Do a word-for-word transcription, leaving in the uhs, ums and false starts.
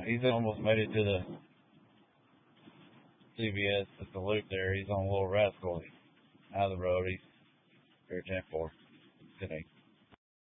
he's almost made it to the C B S at the loop there. He's on Little Rascal. Out of the road. He's here at ten four today.